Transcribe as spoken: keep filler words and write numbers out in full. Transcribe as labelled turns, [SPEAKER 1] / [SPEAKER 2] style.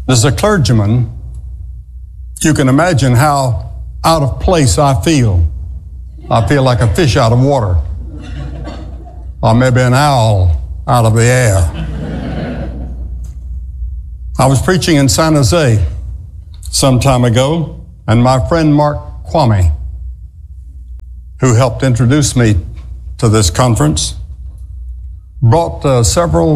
[SPEAKER 1] As a clergyman, you can imagine how out of place I feel. I feel like a fish out of water, or maybe an owl out of the air. I was preaching in San Jose some time ago, and my friend Mark Kwame, who helped introduce me to this conference, brought uh, several